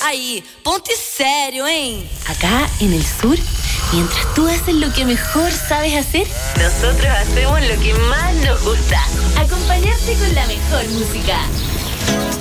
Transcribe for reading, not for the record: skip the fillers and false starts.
Ay, ponte serio, ¿eh? Acá en el sur, mientras tú haces lo que mejor sabes hacer, nosotros hacemos lo que más nos gusta. Acompañarte con la mejor música.